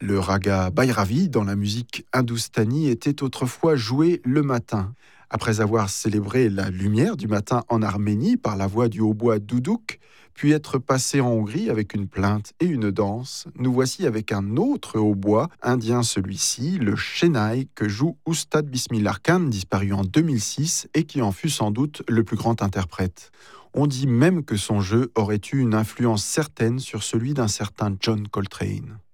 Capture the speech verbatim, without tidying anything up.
Le raga Bhairavi dans la musique hindoustanie était autrefois joué le matin. Après avoir célébré la lumière du matin en Arménie par la voix du hautbois doudouk, puis être passé en Hongrie avec une plainte et une danse, nous voici avec un autre hautbois, indien celui-ci, le Chennai, que joue Oustad Bismillah Khan, disparu en deux mille six et qui en fut sans doute le plus grand interprète. On dit même que son jeu aurait eu une influence certaine sur celui d'un certain John Coltrane.